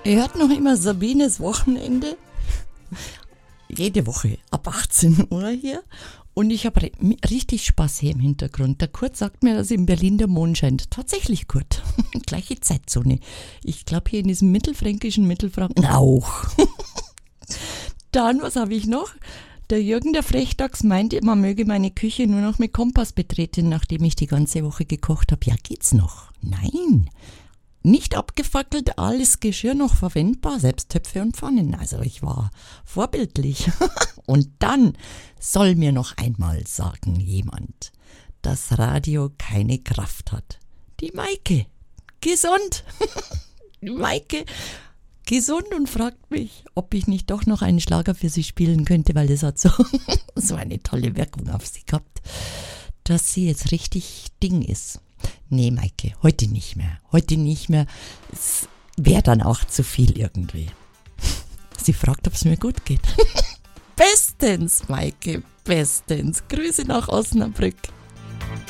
Ihr hört noch immer Sabines Wochenende. Jede Woche ab 18 Uhr hier. Und ich habe richtig Spaß hier im Hintergrund. Der Kurt sagt mir, dass in Berlin der Mond scheint. Tatsächlich, Kurt. Gleiche Zeitzone. Ich glaube, hier in diesem mittelfränkischen Mittelfranken auch. Dann, was habe ich noch? Der Jürgen, der Frechdachs, meinte, man möge meine Küche nur noch mit Kompass betreten, nachdem ich die ganze Woche gekocht habe. Ja, geht's noch? Nein. Nicht abgefackelt, alles Geschirr noch verwendbar, selbst Töpfe und Pfannen. Also ich war vorbildlich. Und dann soll mir noch einmal sagen jemand, dass Radio keine Kraft hat. Die Maike, gesund. Die Maike, gesund und fragt mich, ob ich nicht doch noch einen Schlager für sie spielen könnte, weil das hat so eine tolle Wirkung auf sie gehabt, dass sie jetzt richtig Ding ist. Nee, Maike, heute nicht mehr. Heute nicht mehr. Es wäre dann auch zu viel irgendwie. Sie fragt, ob es mir gut geht. Bestens, Maike, bestens. Grüße nach Osnabrück.